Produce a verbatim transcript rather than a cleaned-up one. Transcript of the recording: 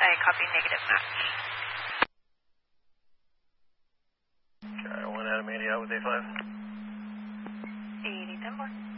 I copy negative match. Okay, one Adam eighty out with A five. eighty ten four.